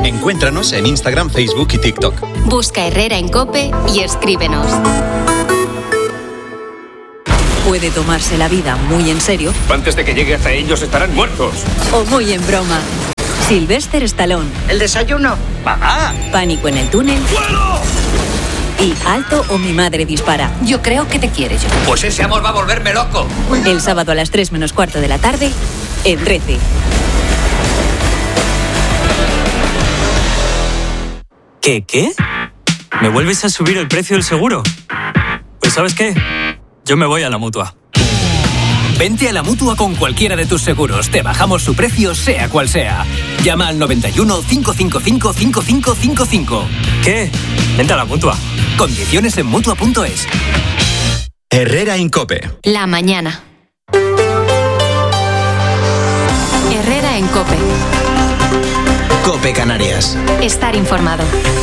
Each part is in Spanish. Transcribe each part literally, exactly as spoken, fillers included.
Encuéntranos en Instagram, Facebook y TikTok. Busca Herrera en COPE y escríbenos. Puede tomarse la vida muy en serio. Antes de que llegue hasta ellos estarán muertos. O muy en broma. Sylvester Stallone. ¿El desayuno? ¡Mamá! Pánico en el túnel. ¡Fuego! Y Alto o mi madre dispara. Yo creo que te quiere, yo. Pues ese amor va a volverme loco. El sábado a las tres menos cuarto de la tarde, en trece. ¿Qué, qué? ¿Me vuelves a subir el precio del seguro? Pues ¿sabes qué? Yo me voy a la Mutua. Vente a la Mutua con cualquiera de tus seguros. Te bajamos su precio, sea cual sea. Llama al noventa y uno, cinco cinco cinco, cinco cinco cinco cinco. ¿Qué? Vente a la Mutua. Condiciones en Mutua punto es. Herrera en COPE. La mañana. Herrera en COPE. COPE Canarias. Estar informado.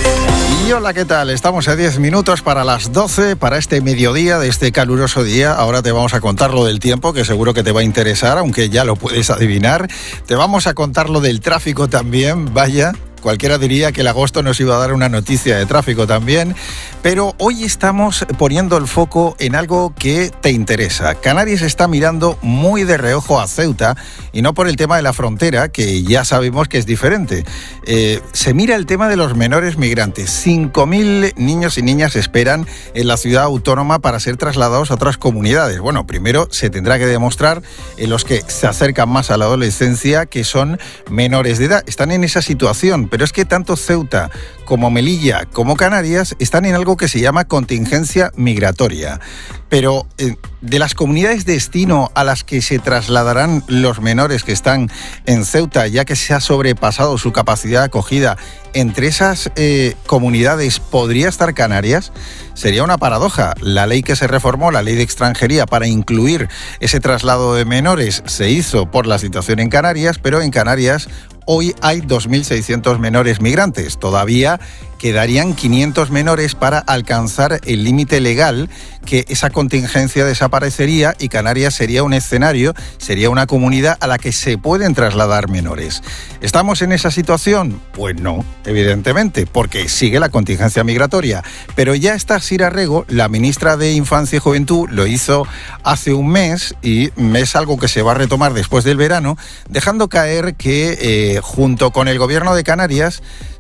Y hola, ¿qué tal? Estamos a diez minutos para las doce, para este mediodía de este caluroso día. Ahora te vamos a contar lo del tiempo, que seguro que te va a interesar, aunque ya lo puedes adivinar. Te vamos a contar lo del tráfico también, vaya. Cualquiera diría que el agosto nos iba a dar una noticia de tráfico también, pero hoy estamos poniendo el foco en algo que te interesa. Canarias está mirando muy de reojo a Ceuta, y no por el tema de la frontera, que ya sabemos que es diferente. Eh, se mira el tema de los menores migrantes. cinco mil niños y niñas esperan en la ciudad autónoma para ser trasladados a otras comunidades. Bueno, primero se tendrá que demostrar en los que se acercan más a la adolescencia que son menores de edad. Están en esa situación. Pero es que tanto Ceuta como Melilla como Canarias están en algo que se llama contingencia migratoria. Pero eh, de las comunidades destino a las que se trasladarán los menores que están en Ceuta, ya que se ha sobrepasado su capacidad de acogida, entre esas eh, comunidades podría estar Canarias. Sería una paradoja. La ley que se reformó, la ley de extranjería, para incluir ese traslado de menores, se hizo por la situación en Canarias, pero en Canarias hoy hay dos mil seiscientos menores migrantes. Todavía quedarían quinientos menores para alcanzar el límite legal, que esa contingencia desaparecería y Canarias sería un escenario, sería una comunidad a la que se pueden trasladar menores. ¿Estamos en esa situación? Pues no, evidentemente, porque sigue la contingencia migratoria. Pero ya está Sira Rego, la ministra de Infancia y Juventud, lo hizo hace un mes y es algo que se va a retomar después del verano, dejando caer que eh, junto con el gobierno de Canarias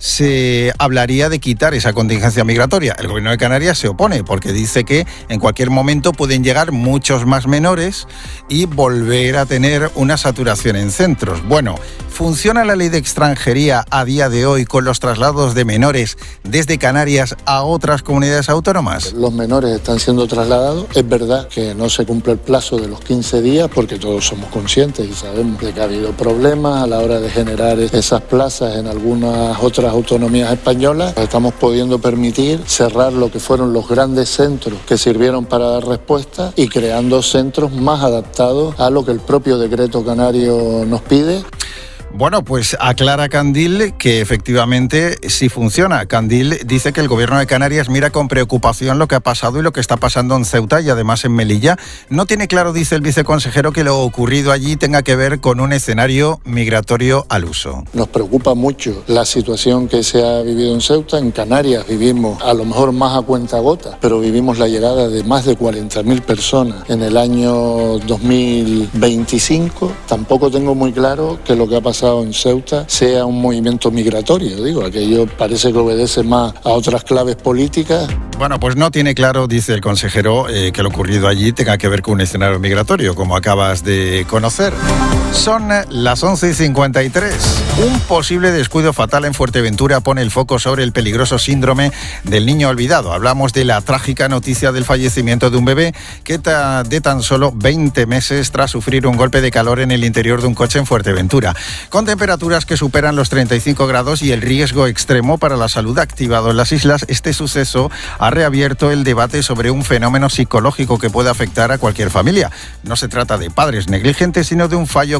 se hablaría de quitar esa contingencia migratoria. El gobierno de Canarias se opone porque dice que en cualquier momento pueden llegar muchos más menores y volver a tener una saturación en centros. Bueno, ¿funciona la ley de extranjería a día de hoy con los traslados de menores desde Canarias a otras comunidades autónomas? Los menores están siendo trasladados. Es verdad que no se cumple el plazo de los quince días porque todos somos conscientes y sabemos de que ha habido problemas a la hora de generar esas plazas en algunas otras autonomías españolas. Estamos pudiendo permitir cerrar lo que fueron los grandes centros que sirvieron para dar respuesta y creando centros más adaptados a lo que el propio decreto canario nos pide. Bueno, pues aclara Candil que efectivamente sí funciona. Candil dice que el gobierno de Canarias mira con preocupación lo que ha pasado y lo que está pasando en Ceuta y además en Melilla. No tiene claro, dice el viceconsejero, que lo ocurrido allí tenga que ver con un escenario migratorio al uso. Nos preocupa mucho la situación que se ha vivido en Ceuta. En Canarias vivimos a lo mejor más a cuentagotas, pero vivimos la llegada de más de cuarenta mil personas en el año dos mil veinticinco. Tampoco tengo muy claro que lo que ha pasado en Ceuta sea un movimiento migratorio. Digo, aquello parece que obedece más a otras claves políticas. Bueno, pues no tiene claro, dice el consejero, eh, que lo ocurrido allí tenga que ver con un escenario migratorio, como acabas de conocer. Son las once y cincuenta y tres. Un posible descuido fatal en Fuerteventura pone el foco sobre el peligroso síndrome del niño olvidado. Hablamos de la trágica noticia del fallecimiento de un bebé que ta, de tan solo veinte meses tras sufrir un golpe de calor en el interior de un coche en Fuerteventura. Con temperaturas que superan los treinta y cinco grados y el riesgo extremo para la salud activado en las islas, este suceso ha reabierto el debate sobre un fenómeno psicológico que puede afectar a cualquier familia. No se trata de padres negligentes, sino de un fallo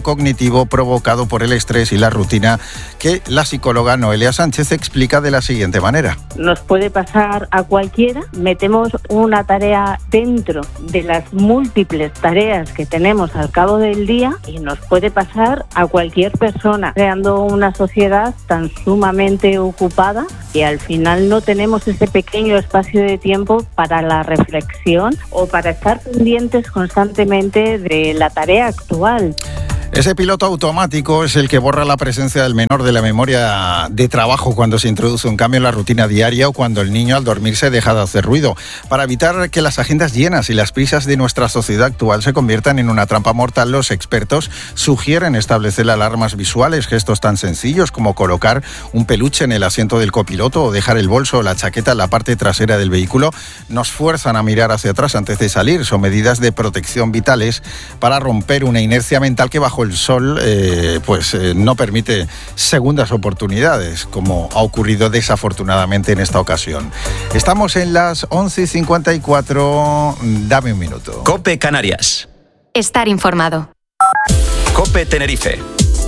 cognitivo provocado por el estrés y la rutina, que la psicóloga Noelia Sánchez explica de la siguiente manera. Nos puede pasar a cualquiera, metemos una tarea dentro de las múltiples tareas que tenemos al cabo del día y nos puede pasar a cualquier persona, creando una sociedad tan sumamente ocupada y al final no tenemos ese pequeño espacio de tiempo para la reflexión o para estar pendientes constantemente de la tarea actual. Ese piloto automático es el que borra la presencia del menor de la memoria de trabajo cuando se introduce un cambio en la rutina diaria o cuando el niño al dormirse deja de hacer ruido. Para evitar que las agendas llenas y las prisas de nuestra sociedad actual se conviertan en una trampa mortal, los expertos sugieren establecer alarmas visuales, gestos tan sencillos como colocar un peluche en el asiento del copiloto o dejar el bolso o la chaqueta en la parte trasera del vehículo. Nos fuerzan a mirar hacia atrás antes de salir. Son medidas de protección vitales para romper una inercia mental que bajo el sol eh, pues eh, no permite segundas oportunidades, como ha ocurrido desafortunadamente en esta ocasión. Estamos en las once y cincuenta y cuatro. Dame un minuto. COPE Canarias. Estar informado. COPE Tenerife.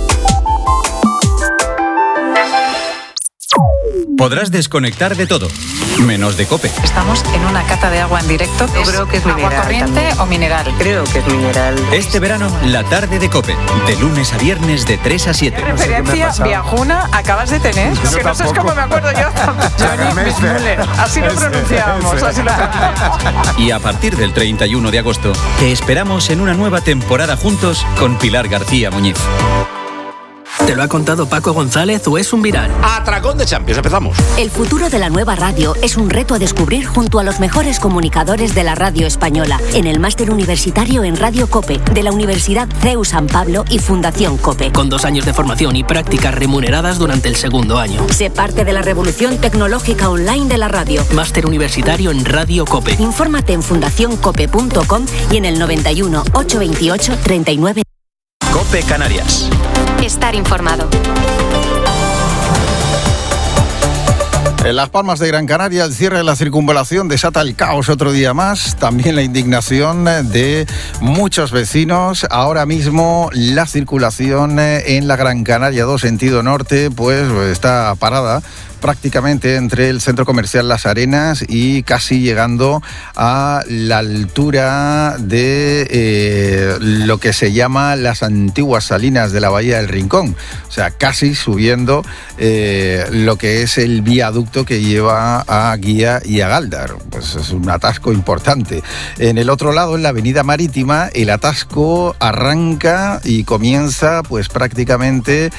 Podrás desconectar de todo, menos de COPE. Estamos en una cata de agua en directo. Yo creo que es mineral. ¿Agua corriente también o mineral? Creo que es mineral. Este verano, la tarde de COPE, de lunes a viernes de tres a siete. ¿Qué referencia viajuna acabas de tener? Lo que no sé es cómo me acuerdo yo. Johnny Müller. Así lo pronunciamos. Así lo... Y a partir del treinta y uno de agosto, te esperamos en una nueva temporada juntos con Pilar García Muñiz. ¿Te lo ha contado Paco González o es un viral? Atracón de Champions, empezamos. El futuro de la nueva radio es un reto a descubrir junto a los mejores comunicadores de la radio española en el máster universitario en Radio COPE de la Universidad C E U San Pablo y Fundación COPE. Con dos años de formación y prácticas remuneradas durante el segundo año. Sé parte de la revolución tecnológica online de la radio. Máster universitario en Radio COPE. Infórmate en fundación cope punto com y en el noventa y uno, ochocientos veintiocho, treinta y nueve. COPE Canarias. Estar informado. En Las Palmas de Gran Canaria, el cierre de la circunvalación desata el caos otro día más. También la indignación de muchos vecinos. Ahora mismo la circulación en la Gran Canaria dos sentido norte pues está parada prácticamente entre el centro comercial Las Arenas y casi llegando a la altura de eh, lo que se llama las antiguas salinas de la Bahía del Rincón. O sea, casi subiendo eh, lo que es el viaducto que lleva a Guía y a Gáldar. Pues es un atasco importante. En el otro lado, en la avenida Marítima, el atasco arranca y comienza pues prácticamente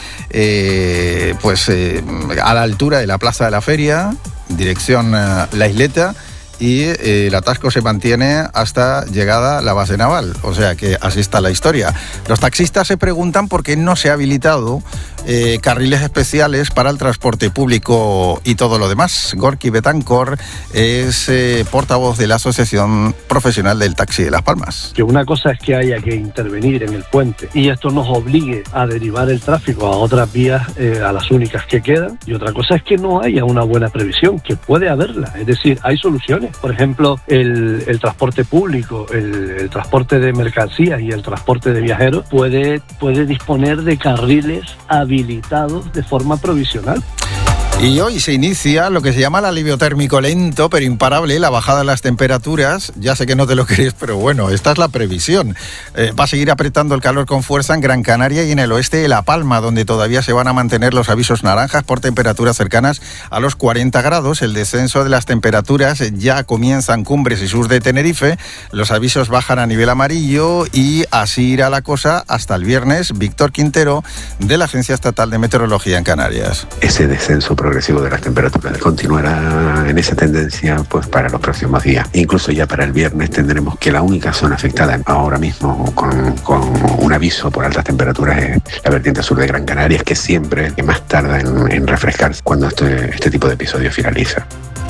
eh, pues eh, a la altura de la Plaza de la Feria, dirección uh, La Isleta, y eh, el atasco se mantiene hasta llegada a la base naval. O sea que así está la historia. Los taxistas se preguntan por qué no se ha habilitado eh, carriles especiales para el transporte público y todo lo demás. Gorky Betancor es eh, portavoz de la Asociación Profesional del Taxi de Las Palmas. Que una cosa es que haya que intervenir en el puente y esto nos obligue a derivar el tráfico a otras vías, eh, a las únicas que quedan, y otra cosa es que no haya una buena previsión, que puede haberla. Es decir, hay soluciones. Por ejemplo, el, el transporte público, el, el transporte de mercancías y el transporte de viajeros puede, puede disponer de carriles habilitados de forma provisional. Y hoy se inicia lo que se llama el alivio térmico lento pero imparable, la bajada de las temperaturas. Ya sé que no te lo crees, pero bueno, esta es la previsión. Eh, va a seguir apretando el calor con fuerza en Gran Canaria y en el oeste de La Palma, donde todavía se van a mantener los avisos naranjas por temperaturas cercanas a los cuarenta grados. El descenso de las temperaturas ya comienza en cumbres y sur de Tenerife. Los avisos bajan a nivel amarillo y así irá la cosa hasta el viernes. Víctor Quintero, de la Agencia Estatal de Meteorología en Canarias. Ese descenso progresivo de las temperaturas continuará en esa tendencia pues para los próximos días. Incluso ya para el viernes tendremos que la única zona afectada ahora mismo con, con un aviso por altas temperaturas es la vertiente sur de Gran Canaria, que siempre que más tarda en, en refrescarse cuando este, este tipo de episodios finaliza.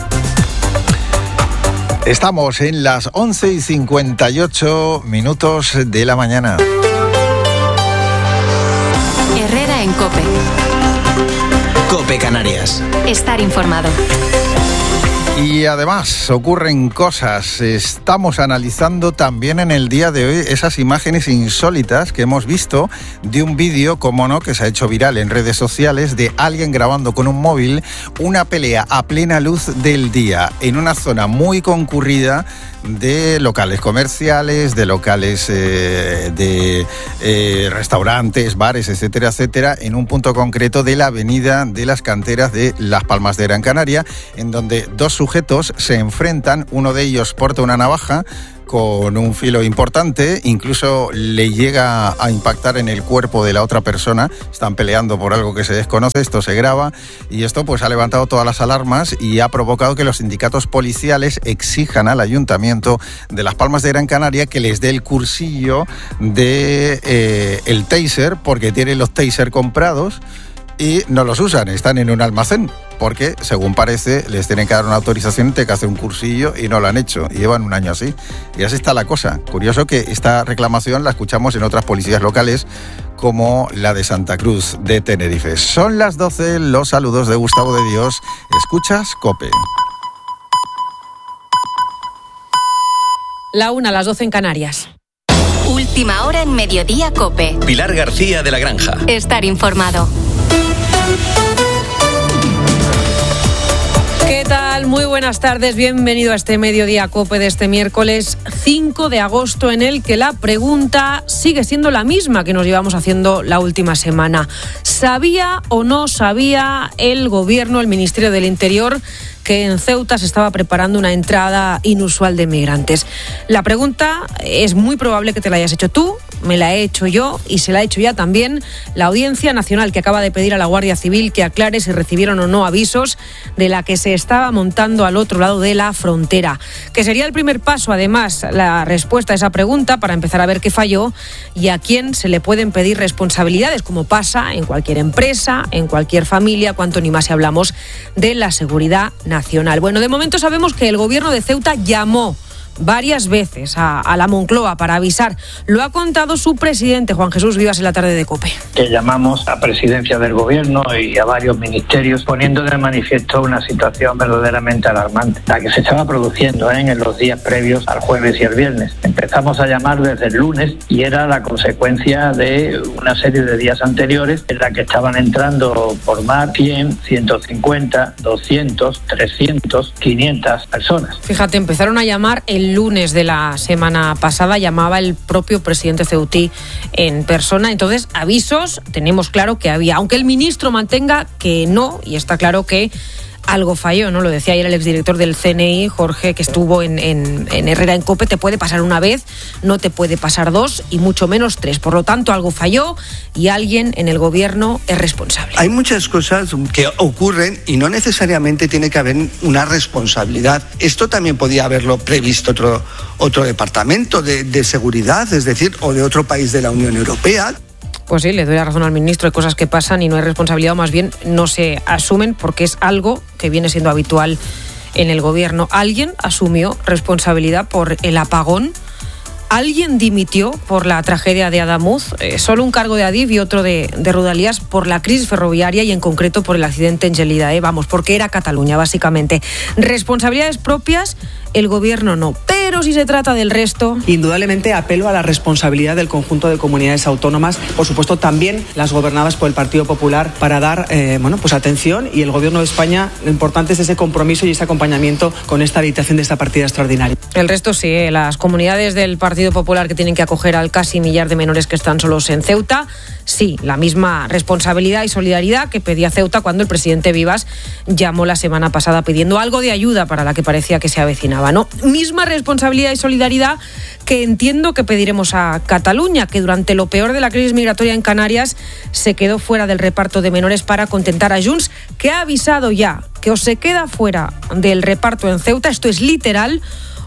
Estamos en las once y cincuenta y ocho minutos de la mañana. Herrera en COPE. COPE Canarias. Estar informado. Y además ocurren cosas. Estamos analizando también en el día de hoy esas imágenes insólitas que hemos visto de un vídeo, como no, que se ha hecho viral en redes sociales de alguien grabando con un móvil una pelea a plena luz del día en una zona muy concurrida de locales comerciales, de locales eh, de eh, restaurantes, bares, etcétera, etcétera, en un punto concreto de la avenida de las Canteras de Las Palmas de Gran Canaria, en donde dos sujetos se enfrentan. Uno de ellos porta una navaja con un filo importante, incluso le llega a impactar en el cuerpo de la otra persona. Están peleando por algo que se desconoce, esto se graba y esto pues ha levantado todas las alarmas y ha provocado que los sindicatos policiales exijan al Ayuntamiento de Las Palmas de Gran Canaria que les dé el cursillo de eh, el taser, porque tienen los taser comprados y no los usan, están en un almacén, porque según parece les tienen que dar una autorización, tienen que hacer un cursillo y no lo han hecho, y llevan un año así. Y así está la cosa. Curioso que esta reclamación la escuchamos en otras policías locales, como la de Santa Cruz de Tenerife. Son las doce, los saludos de Gustavo de Dios. Escuchas COPE. La una, a las doce en Canarias. Última hora en Mediodía COPE. Pilar García de la Granja. Estar informado. ¿Qué tal? Muy buenas tardes, bienvenido a este Mediodía COPE de este miércoles cinco de agosto, en el que la pregunta sigue siendo la misma que nos llevamos haciendo la última semana. ¿Sabía o no sabía el Gobierno, el Ministerio del Interior, que en Ceuta se estaba preparando una entrada inusual de migrantes? La pregunta es muy probable que te la hayas hecho tú, me la he hecho yo y se la ha hecho ya también la Audiencia Nacional, que acaba de pedir a la Guardia Civil que aclare si recibieron o no avisos de la que se estaba montando al otro lado de la frontera. Que sería el primer paso, además, la respuesta a esa pregunta para empezar a ver qué falló y a quién se le pueden pedir responsabilidades, como pasa en cualquier empresa, en cualquier familia, cuanto ni más si hablamos de la seguridad nacional. Bueno, de momento sabemos que el Gobierno de Ceuta llamó varias veces a, a la Moncloa para avisar. Lo ha contado su presidente, Juan Jesús Vivas, en la tarde de COPE. Que llamamos a presidencia del gobierno y a varios ministerios poniendo de manifiesto una situación verdaderamente alarmante, la que se estaba produciendo ¿eh? en los días previos al jueves y el viernes. Empezamos a llamar desde el lunes y era la consecuencia de una serie de días anteriores en la que estaban entrando por mar cien, ciento cincuenta, doscientos, trescientos, quinientas personas. Fíjate, empezaron a llamar el lunes de la semana pasada, llamaba el propio presidente ceutí en persona. Entonces, avisos, tenemos claro que había, aunque el ministro mantenga que no, y está claro que algo falló, ¿no? Lo decía ayer el exdirector del C N I, Jorge, que estuvo en, en, en Herrera en COPE. Te puede pasar una vez, no te puede pasar dos y mucho menos tres. Por lo tanto, algo falló y alguien en el gobierno es responsable. Hay muchas cosas que ocurren y no necesariamente tiene que haber una responsabilidad. Esto también podía haberlo previsto otro, otro departamento de, de seguridad, es decir, o de otro país de la Unión Europea. Pues sí, le doy la razón al ministro, hay cosas que pasan y no hay responsabilidad, o más bien no se asumen porque es algo que viene siendo habitual en el gobierno. Alguien asumió responsabilidad por el apagón, alguien dimitió por la tragedia de Adamuz, eh, solo un cargo de Adif y otro de, de Rodalías por la crisis ferroviaria y en concreto por el accidente en Gelida, eh, vamos, porque era Cataluña básicamente. Responsabilidades propias, el gobierno no, pero si se trata del resto... Indudablemente apelo a la responsabilidad del conjunto de comunidades autónomas, por supuesto también las gobernadas por el Partido Popular, para dar eh, bueno, pues atención, y el Gobierno de España, lo importante es ese compromiso y ese acompañamiento con esta habilitación de esta partida extraordinaria. El resto sí, eh, las comunidades del Partido Popular que tienen que acoger al casi millar de menores que están solos en Ceuta, sí, la misma responsabilidad y solidaridad que pedía Ceuta cuando el presidente Vivas llamó la semana pasada pidiendo algo de ayuda para la que parecía que se avecinaba, ¿no? Misma responsabilidad y solidaridad que entiendo que pediremos a Cataluña, que durante lo peor de la crisis migratoria en Canarias se quedó fuera del reparto de menores para contentar a Junts, que ha avisado ya que o se queda fuera del reparto en Ceuta, esto es literal,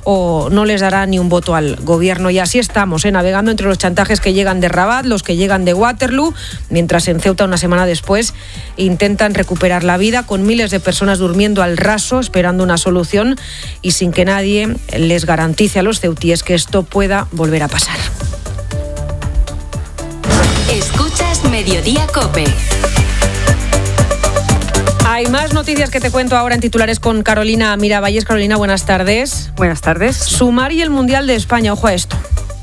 o no les dará ni un voto al gobierno. Y así estamos, ¿eh? navegando entre los chantajes que llegan de Rabat, los que llegan de Waterloo, mientras en Ceuta una semana después intentan recuperar la vida con miles de personas durmiendo al raso esperando una solución y sin que nadie les garantice a los ceutíes que esto pueda volver a pasar. Escuchas Mediodía COPE. Hay más noticias que te cuento ahora en titulares con Carolina Miravalles. Carolina, buenas tardes. Buenas tardes. Sumar y el Mundial de España, ojo a esto.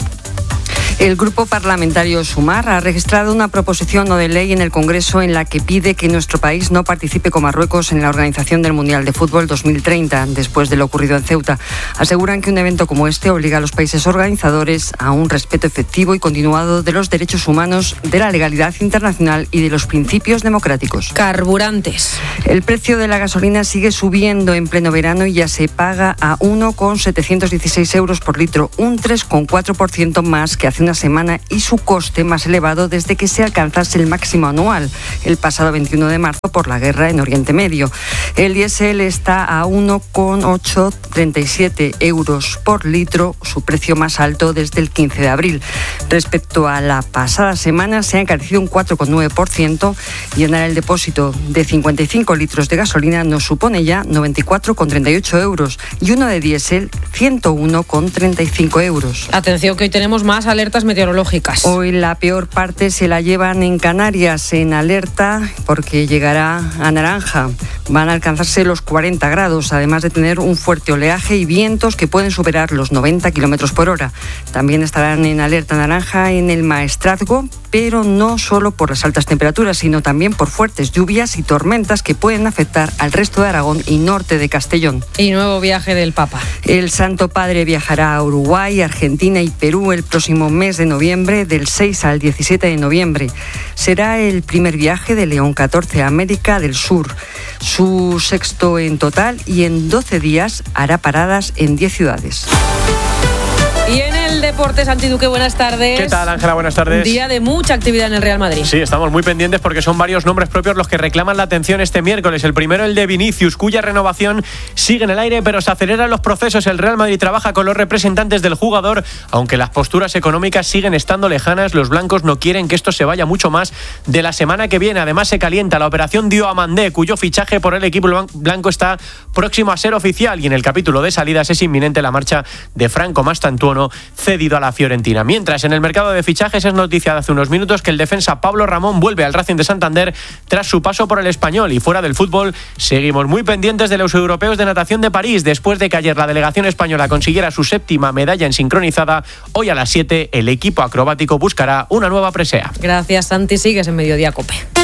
El Grupo Parlamentario Sumar ha registrado una proposición no de ley en el Congreso en la que pide que nuestro país no participe con Marruecos en la organización del Mundial de Fútbol dos mil treinta, después de lo ocurrido en Ceuta. Aseguran que un evento como este obliga a los países organizadores a un respeto efectivo y continuado de los derechos humanos, de la legalidad internacional y de los principios democráticos. Carburantes. El precio de la gasolina sigue subiendo en pleno verano y ya se paga a uno coma setecientos dieciséis euros por litro, un tres coma cuatro por ciento más que hace una semana y su coste más elevado desde que se alcanzase el máximo anual el pasado veintiuno de marzo por la guerra en Oriente Medio. El diésel está a uno coma ochocientos treinta y siete euros por litro, su precio más alto desde el quince de abril. Respecto a la pasada semana se ha encarecido un cuatro coma nueve por ciento. Llenar el depósito de cincuenta y cinco litros de gasolina nos supone ya noventa y cuatro coma treinta y ocho euros y uno de diésel ciento uno coma treinta y cinco euros. Atención que hoy tenemos más alertas meteorológicas. Hoy la peor parte se la llevan en Canarias, en alerta, porque llegará a naranja. Van a alcanzarse los cuarenta grados, además de tener un fuerte oleaje y vientos que pueden superar los noventa kilómetros por hora. También estarán en alerta naranja en el Maestrazgo, pero no solo por las altas temperaturas, sino también por fuertes lluvias y tormentas que pueden afectar al resto de Aragón y norte de Castellón. Y nuevo viaje del Papa. El Santo Padre viajará a Uruguay, Argentina y Perú el próximo mes de noviembre, del seis al diecisiete de noviembre. Será el primer viaje de León catorce a América del Sur, su sexto en total, y en doce días hará paradas en diez ciudades. Y en el deporte, Santi Duque, buenas tardes. ¿Qué tal, Ángela? Buenas tardes. Día de mucha actividad en el Real Madrid. Sí, estamos muy pendientes porque son varios nombres propios los que reclaman la atención este miércoles. El primero, el de Vinicius, cuya renovación sigue en el aire, pero se aceleran los procesos. El Real Madrid trabaja con los representantes del jugador, aunque las posturas económicas siguen estando lejanas. Los blancos no quieren que esto se vaya mucho más de la semana que viene. Además, se calienta la operación Diomandé, cuyo fichaje por el equipo blanco está próximo a ser oficial, y en el capítulo de salidas es inminente la marcha de Franco Mastantuono, cedido a la Fiorentina. Mientras, en el mercado de fichajes es noticia de hace unos minutos que el defensa Pablo Ramón vuelve al Racing de Santander tras su paso por el Español. Y fuera del fútbol, seguimos muy pendientes de los europeos de natación de París. Después de que ayer la delegación española consiguiera su séptima medalla en sincronizada, hoy a las siete el equipo acrobático buscará una nueva presea. Gracias, Santi. Sigues en Mediodía COPE.